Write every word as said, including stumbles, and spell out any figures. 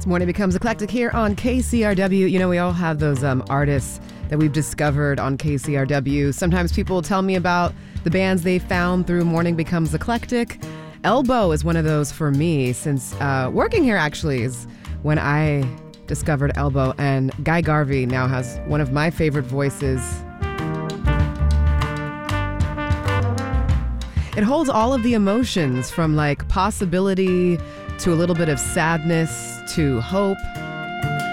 Morning Becomes Eclectic here on K C R W. You know, we all have those um, artists that we've discovered on K C R W. Sometimes people tell me about the bands they found through Morning Becomes Eclectic. Elbow is one of those for me, since uh, working here actually is when I discovered Elbow. And Guy Garvey now has one of my favorite voices. It holds all of the emotions from like possibility to a little bit of sadness to hope